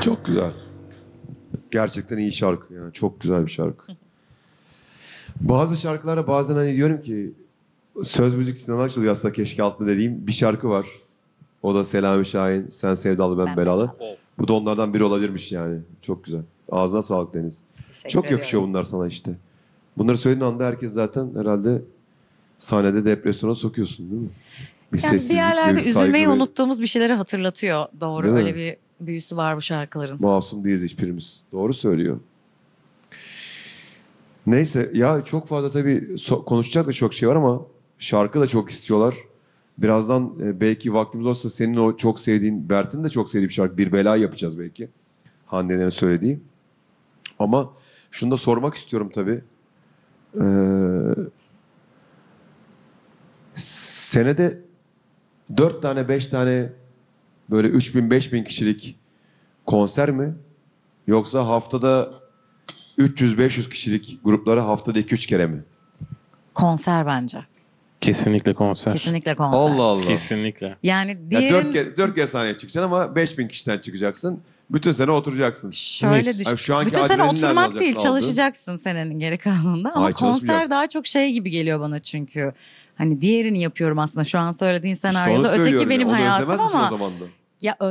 Çok güzel. Gerçekten iyi şarkı yani. Çok güzel bir şarkı. Bazı şarkılara bazen hani diyorum ki söz müzik Sinan Akçıl aslında keşke altında dediğim bir şarkı var. O da Selami Şahin, Sen Sevdalı Ben Belalı. Bu da onlardan biri olabilirmiş yani. Çok güzel. Ağzına sağlık Deniz. Çok yakışıyor bunlar sana işte. Bunları söylediğin anda herkes zaten herhalde sahnede depresyona sokuyorsun değil mi? Bir Yani bir sessizlik, yerlerde bir saygı üzülmeyi ve unuttuğumuz bir şeyleri hatırlatıyor. Doğru, Değil mi? öyle bir büyüsü var bu şarkıların. masum değiliz hiçbirimiz. Doğru söylüyor. Neyse ya çok fazla tabii konuşacak da çok şey var ama şarkı da çok istiyorlar. Birazdan belki vaktimiz olsa senin o çok sevdiğin, Berk'in de çok sevdiği bir şarkı Bir Bela yapacağız belki. Hande'lerin söylediği. Ama şunu da sormak istiyorum tabii. Senede 4 tane 5 tane böyle 3.000-5.000 kişilik konser mi? Yoksa haftada 300-500 kişilik grupları haftada 2-3 kere mi? Konser bence. Kesinlikle konser. Kesinlikle konser. Allah Allah. Kesinlikle. Yani Ya diğerin 4 kere sahneye çıkacaksın ama 5.000 kişiden çıkacaksın. Bütün sene oturacaksın. şöyle Mis. düşün. Ay, şu anki Bütün sene adrenalini nereden oturmak alacaksın değil, aldığın? çalışacaksın senenin geri kalanında. Ama Ay, konser çalışmayacaksın. daha çok şey gibi geliyor bana çünkü. Hani diğerini yapıyorum aslında şu an söylediğin İşte senaryoda. onu Öteki söylüyorum ya. benim Onu hayatım özlemez misin o ama zaman da? ya